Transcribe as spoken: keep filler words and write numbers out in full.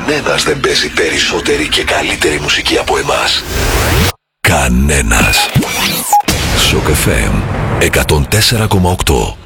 Κανένας δεν παίζει περισσότερη και καλύτερη μουσική από εμάς. Κανένας. Σοκ εφ εμ εκατόν τέσσερα κόμμα οκτώ.